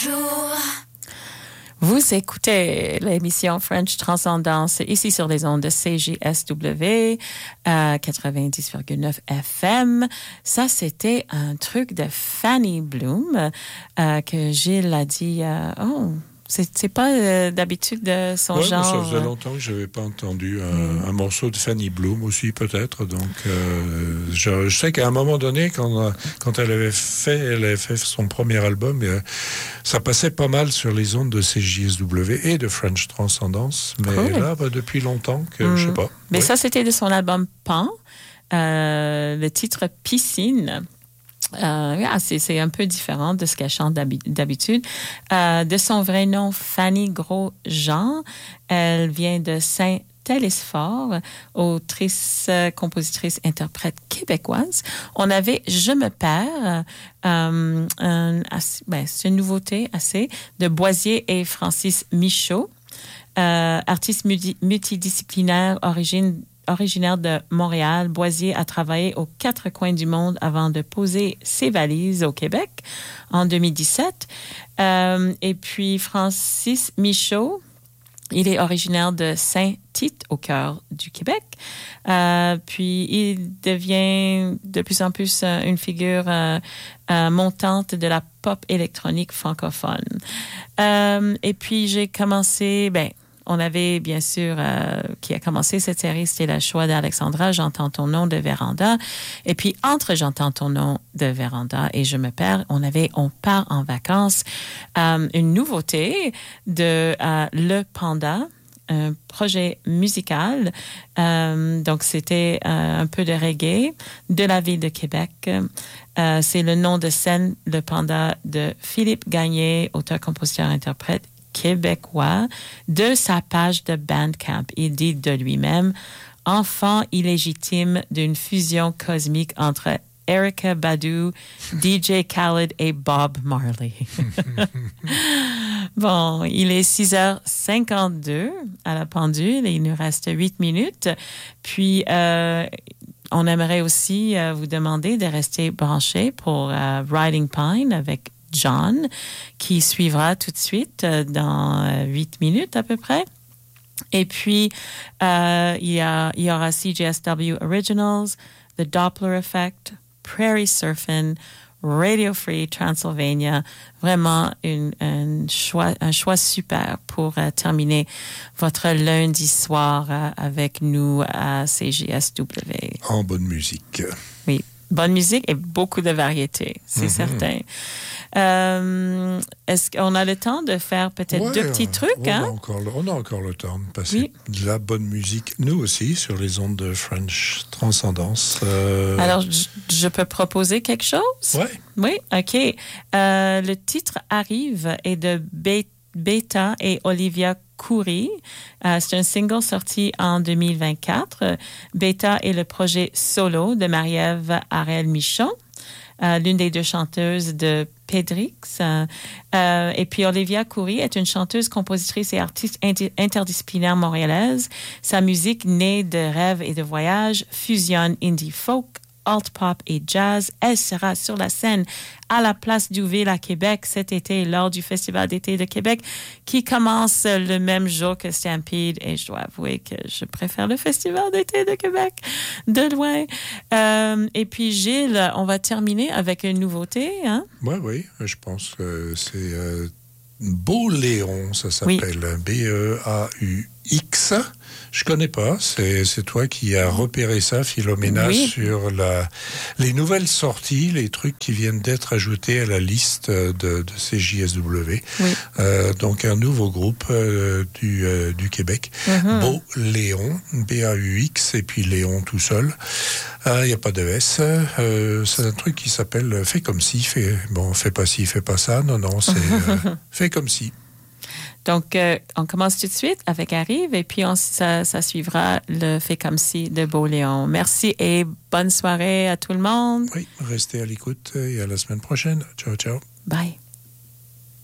Bonjour. Vous écoutez l'émission French Transcendance ici sur les ondes de CJSW 90,9 FM. Ça, c'était un truc de Fanny Bloom que Gilles a dit c'est pas d'habitude de son genre. Ça faisait longtemps que je n'avais pas entendu un morceau de Fanny Bloom aussi, peut-être. Donc, je sais qu'à un moment donné, quand elle avait fait son premier album, ça passait pas mal sur les ondes de CJSW et de French Transcendance. Mais là, depuis longtemps que je sais pas. Mais ça, c'était de son album Pan, le titre Piscine. C'est un peu différent de ce qu'elle chante d'habitude. De son vrai nom, Fanny Grosjean, elle vient de Saint-Télesphore, autrice, compositrice, interprète québécoise. On avait Je me perds, c'est une nouveauté assez, de Boisier et Francis Michaud, artiste multidisciplinaire originaire de Montréal. Boisier a travaillé aux 4 coins du monde avant de poser ses valises au Québec en 2017. Et puis Francis Michaud, il est originaire de Saint-Tite, au cœur du Québec. Puis il devient de plus en plus une figure montante de la pop électronique francophone. Et puis j'ai commencé... on avait, bien sûr, qui a commencé cette série, c'était le choix d'Alexandra, J'entends ton nom de Véranda. Et puis, entre J'entends ton nom de Véranda et Je me perds, on part en vacances. Une nouveauté de Le Panda, un projet musical. Donc, c'était un peu de reggae de la ville de Québec. C'est le nom de scène, Le Panda, de Philippe Gagné, auteur, compositeur, interprète québécois, de sa page de Bandcamp. Il dit de lui-même « Enfant illégitime d'une fusion cosmique entre Erykah Badu, DJ Khaled et Bob Marley. » Bon, il est 6h52 à la pendule et il nous reste 8 minutes. Puis, on aimerait aussi vous demander de rester branchés pour Riding Pine avec John, qui suivra tout de suite dans 8 minutes à peu près. Et puis, il y aura CJSW Originals, The Doppler Effect, Prairie Surfin', Radio Free Transylvania. Vraiment un choix super pour terminer votre lundi soir avec nous à CJSW. En bonne musique. Oui. Bonne musique et beaucoup de variétés, c'est certain. Est-ce qu'on a le temps de faire peut-être 2 petits trucs? On a encore le temps de passer de la bonne musique, nous aussi, sur les ondes de French Transcendance. Alors, je peux proposer quelque chose? Oui, OK. Le titre Arrive est de Beta et Olivia Coury. C'est un single sorti en 2024. Beta est le projet solo de Marie-Ève Harel-Michon, l'une des 2 chanteuses de Pedrix. Et puis Olivia Coury est une chanteuse, compositrice et artiste interdisciplinaire montréalaise. Sa musique, née de rêves et de voyages, fusionne indie folk, alt-pop et jazz. Elle sera sur la scène à la Place Douville à Québec cet été lors du Festival d'été de Québec qui commence le même jour que Stampede. Et je dois avouer que je préfère le Festival d'été de Québec de loin. Et puis Gilles, on va terminer avec une nouveauté. Hein? Oui, je pense que c'est Beau Léon, ça s'appelle. B-E-A-U-X. Je connais pas. C'est toi qui as repéré ça, Philomena, sur les nouvelles sorties, les trucs qui viennent d'être ajoutés à la liste de CJSW. Donc un nouveau groupe du Québec. Beau Léon, B-A-U-X, et puis Léon tout seul. Il n'y a pas de S. C'est un truc qui s'appelle Fais comme si. Fais pas ci, fais pas ça. Non, c'est Fais comme si. Donc, on commence tout de suite avec Arrive et puis ça suivra le Fait comme si de Beau Léon. Merci et bonne soirée à tout le monde. Oui, restez à l'écoute et à la semaine prochaine. Ciao, ciao. Bye.